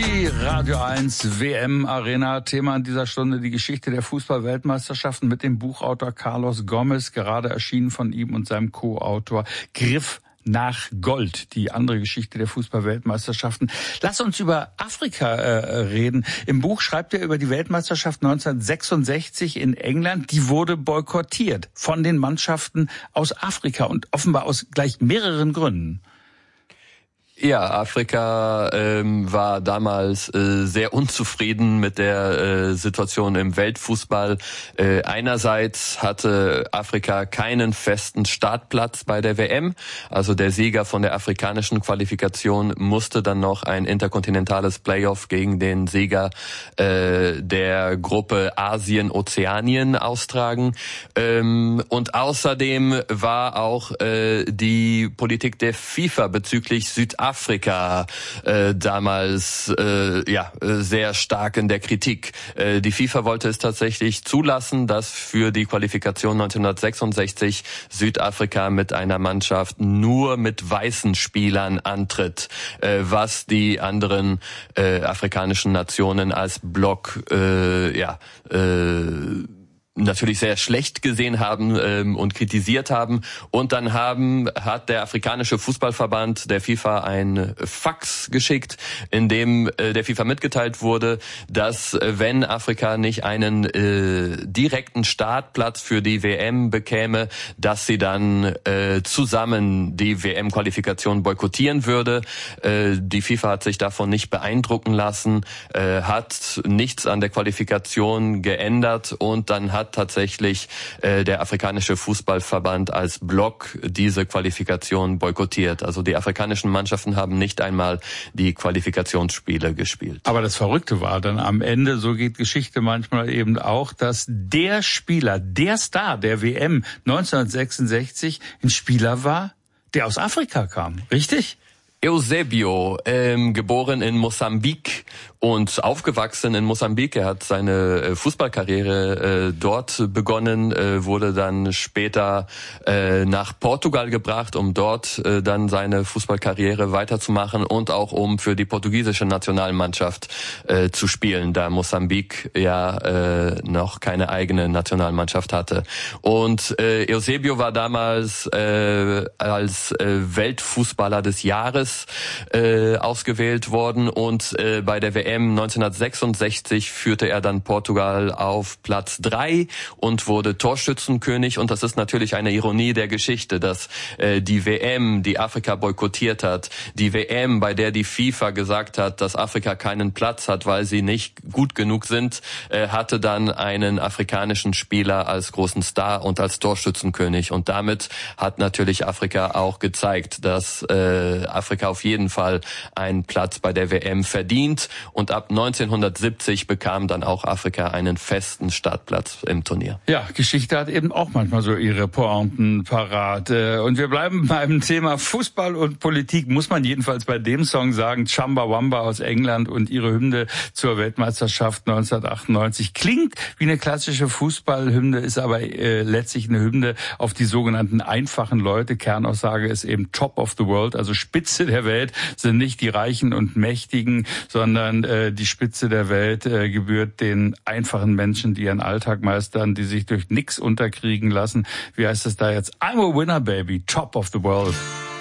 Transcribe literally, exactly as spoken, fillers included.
Die Radio eins W M Arena. Thema an dieser Stunde die Geschichte der Fußball-Weltmeisterschaften mit dem Buchautor Carlos Gomez, gerade erschienen von ihm und seinem Co-Autor Griff nach Gold, die andere Geschichte der Fußball-Weltmeisterschaften. Lass uns über Afrika äh, reden. Im Buch schreibt er über die Weltmeisterschaft neunzehnhundertsechsundsechzig in England. Die wurde boykottiert von den Mannschaften aus Afrika und offenbar aus gleich mehreren Gründen. Ja, Afrika ähm, war damals äh, sehr unzufrieden mit der äh, Situation im Weltfußball. Äh, einerseits hatte Afrika keinen festen Startplatz bei der W M. Also der Sieger von der afrikanischen Qualifikation musste dann noch ein interkontinentales Playoff gegen den Sieger äh, der Gruppe Asien-Ozeanien austragen. Ähm, und außerdem war auch äh, die Politik der FIFA bezüglich Südafrika Afrika äh, damals äh, ja sehr stark in der Kritik. Äh, die FIFA wollte es tatsächlich zulassen, dass für die Qualifikation neunzehnhundertsechsundsechzig Südafrika mit einer Mannschaft nur mit weißen Spielern antritt, äh, was die anderen äh, afrikanischen Nationen als Block äh, ja äh, natürlich sehr schlecht gesehen haben ähm, und kritisiert haben. Und dann haben hat der afrikanische Fußballverband der FIFA ein Fax geschickt, in dem äh, der FIFA mitgeteilt wurde, dass äh, wenn Afrika nicht einen äh, direkten Startplatz für die W M bekäme, dass sie dann äh, zusammen die W M-Qualifikation boykottieren würde. Äh, die FIFA hat sich davon nicht beeindrucken lassen, äh, hat nichts an der Qualifikation geändert und dann hat tatsächlich äh, der afrikanische Fußballverband als Block diese Qualifikation boykottiert. Also die afrikanischen Mannschaften haben nicht einmal die Qualifikationsspiele gespielt. Aber das Verrückte war dann am Ende, so geht Geschichte manchmal eben auch, dass der Spieler, der Star der W M neunzehnhundertsechsundsechzig ein Spieler war, der aus Afrika kam. Richtig? Eusebio, ähm, geboren in Mosambik und aufgewachsen in Mosambik. Er hat seine Fußballkarriere äh, dort begonnen, äh, wurde dann später äh, nach Portugal gebracht, um dort äh, dann seine Fußballkarriere weiterzumachen und auch um für die portugiesische Nationalmannschaft äh, zu spielen, da Mosambik ja äh, noch keine eigene Nationalmannschaft hatte. Und äh, Eusebio war damals äh, als äh, Weltfußballer des Jahres Äh, ausgewählt worden und äh, bei der W M neunzehnhundertsechsundsechzig führte er dann Portugal auf Platz drei und wurde Torschützenkönig. Und das ist natürlich eine Ironie der Geschichte, dass äh, die W M, die Afrika boykottiert hat, die W M, bei der die FIFA gesagt hat, dass Afrika keinen Platz hat, weil sie nicht gut genug sind, äh, hatte dann einen afrikanischen Spieler als großen Star und als Torschützenkönig. Und damit hat natürlich Afrika auch gezeigt, dass äh, Afrika auf jeden Fall einen Platz bei der W M verdient und ab neunzehnhundertsiebzig bekam dann auch Afrika einen festen Startplatz im Turnier. Ja, Geschichte hat eben auch manchmal so ihre Pointen parat. Und wir bleiben beim Thema Fußball und Politik, muss man jedenfalls bei dem Song sagen, Chumbawamba aus England und ihre Hymne zur Weltmeisterschaft neunzehnhundertachtundneunzig. Klingt wie eine klassische Fußballhymne, ist aber äh, letztlich eine Hymne auf die sogenannten einfachen Leute. Kernaussage ist eben Top of the World, also Spitze der Welt sind nicht die Reichen und Mächtigen, sondern äh, die Spitze der Welt äh, gebührt den einfachen Menschen, die ihren Alltag meistern, die sich durch nichts unterkriegen lassen. Wie heißt es da jetzt? I'm a winner, baby, top of the world.